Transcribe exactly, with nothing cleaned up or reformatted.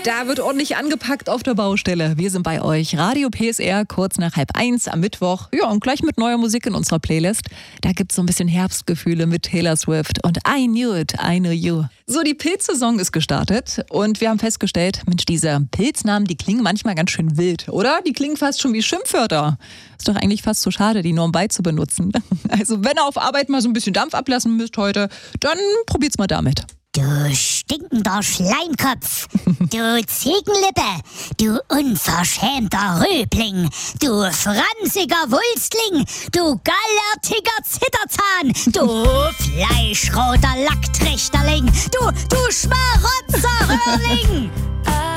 Da wird ordentlich angepackt auf der Baustelle. Wir sind bei euch. Radio P S R, kurz nach halb eins am Mittwoch. Ja, und gleich mit neuer Musik in unserer Playlist. Da gibt's so ein bisschen Herbstgefühle mit Taylor Swift und I Knew It, I Know You. So, die Pilzsaison ist gestartet und wir haben festgestellt, Mensch, diese Pilznamen, die klingen manchmal ganz schön wild, oder? Die klingen fast schon wie Schimpfwörter. Ist doch eigentlich fast so schade, die nur um beizubenutzen. Also, wenn ihr auf Arbeit mal so ein bisschen Dampf ablassen müsst heute, dann probiert's mal damit. Du stinkender Schleimkopf, du Ziegenlippe, du unverschämter Rübling, du fransiger Wulstling, du gallertiger Zitterzahn, du fleischroter Lacktrichterling, du, du Schmarotzer-Röhrling.